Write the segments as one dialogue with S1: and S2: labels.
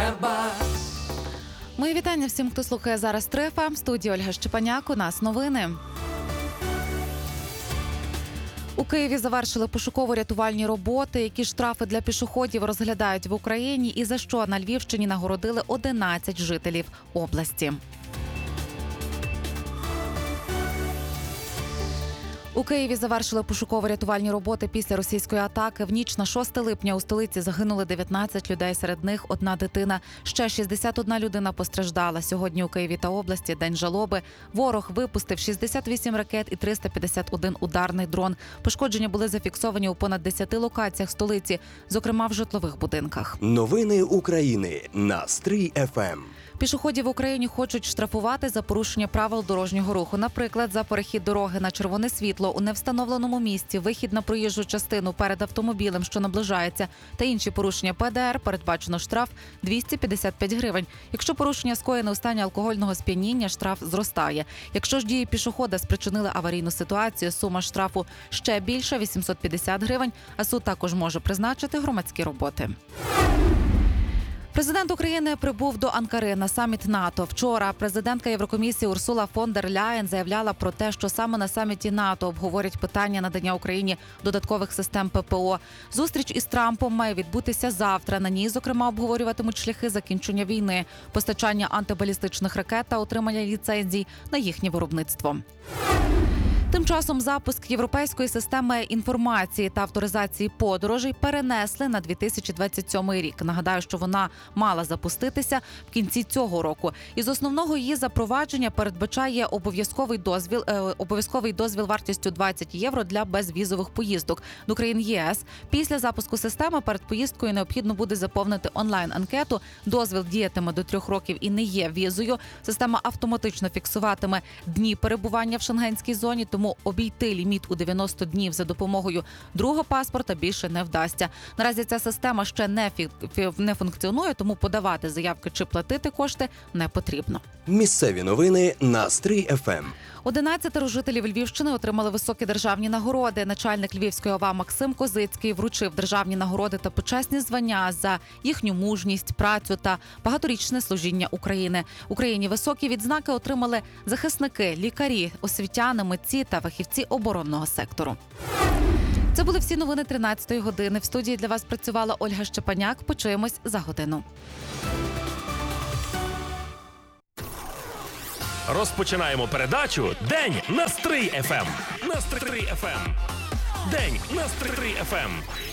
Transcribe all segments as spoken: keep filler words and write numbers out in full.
S1: треба.
S2: Мої вітання всім, хто слухає зараз три еф ем. В студії Ольга Щепаняк. У нас новини. У Києві завершили пошуково-рятувальні роботи. Які штрафи для пішоходів розглядають в Україні і за що на Львівщині нагородили одинадцять жителів області. У Києві завершили пошуково-рятувальні роботи після російської атаки. В ніч на шосте липня у столиці загинули дев'ятнадцять людей, серед них одна дитина. Ще шістдесят одна людина постраждала. Сьогодні у Києві та області день жалоби. Ворог випустив шістдесят вісім ракет і триста п'ятдесят один ударний дрон. Пошкодження були зафіксовані у понад десяти локаціях столиці, зокрема в житлових будинках.
S3: Новини України на Стрий еф ем.
S2: Пішоходів в Україні хочуть штрафувати за порушення правил дорожнього руху. Наприклад, за перехід дороги на червоне світло у невстановленому місці, вихід на проїжджу частину перед автомобілем, що наближається, та інші порушення пе де ер передбачено штраф двісті п'ятдесят п'ять гривень. Якщо порушення скоєне у стані алкогольного сп'яніння, штраф зростає. Якщо ж дії пішохода спричинили аварійну ситуацію, сума штрафу ще більша – вісімсот п'ятдесят гривень, а суд також може призначити громадські роботи. Президент України прибув до Анкари на саміт НАТО. Вчора президентка Єврокомісії Урсула фон дер Ляєн заявляла про те, що саме на саміті НАТО обговорять питання надання Україні додаткових систем пе пе о. Зустріч із Трампом має відбутися завтра. На ній, зокрема, обговорюватимуть шляхи закінчення війни, постачання антибалістичних ракет та отримання ліцензій на їхнє виробництво. Тим часом запуск європейської системи інформації та авторизації подорожей перенесли на дві тисячі двадцять сьомий рік. Нагадаю, що вона мала запуститися в кінці цього року. Із основного її запровадження передбачає обов'язковий дозвіл, е, обов'язковий дозвіл вартістю двадцять євро для безвізових поїздок до країн є ес. Після запуску системи перед поїздкою необхідно буде заповнити онлайн-анкету. Дозвіл діятиме до трьох років і не є візою. Система автоматично фіксуватиме дні перебування в шенгенській зоні, тому обійти ліміт у дев'яносто днів за допомогою другого паспорта більше не вдасться. Наразі ця система ще не, фі- не функціонує, тому подавати заявки чи платити кошти не потрібно.
S3: Місцеві новини на Стрий еф ем.
S2: Одинадцятеро жителів Львівщини отримали високі державні нагороди. Начальник Львівської ОВА Максим Козицький вручив державні нагороди та почесні звання за їхню мужність, працю та багаторічне служіння України. Україні високі відзнаки отримали захисники, лікарі, освітяни, митці та фахівці оборонного сектору. Це були всі новини тринадцятої години. В студії для вас працювала Ольга Щепаняк. Почуємось за годину.
S4: Розпочинаємо передачу «День на Стрий еф ем». На Стрий еф ем. День на Стрий еф ем.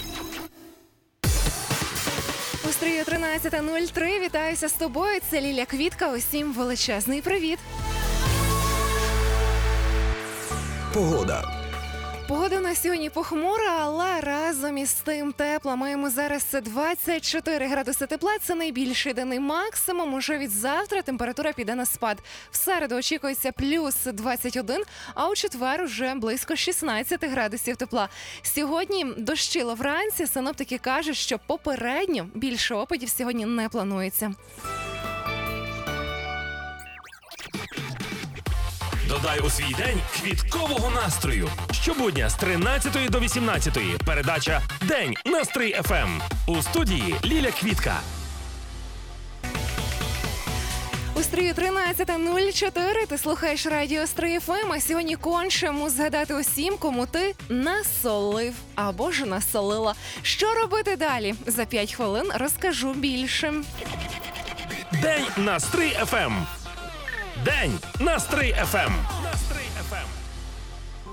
S5: У Стрию тринадцята нуль три. Вітаюся з тобою. Це Ліля Квітка. Усім величезний привіт.
S3: Погода.
S5: Погода на сьогодні похмура, але разом із тим тепла. Маємо зараз двадцять чотири градуси тепла. Це найбільший денний максимум. Уже від завтра температура піде на спад. В середу очікується плюс двадцять один, а у четвер уже близько шістнадцять градусів тепла. Сьогодні дощило вранці. Синоптики кажуть, що попередньо більше опадів сьогодні не планується.
S4: Додай у свій день квіткового настрою. Щобудня з тринадцятої до вісімнадцятої. Передача «День на Стрий еф ем». У студії Ліля Квітка.
S5: У Стрию тринадцята нуль чотири. Ти слухаєш радіо Стрий еф ем, а сьогодні кончимо згадати усім, кому ти насолив або ж насолила. Що робити далі? За п'ять хвилин розкажу більше.
S4: «День на Стрий еф ем». День на Стрий еф ем. На Стрий еф ем.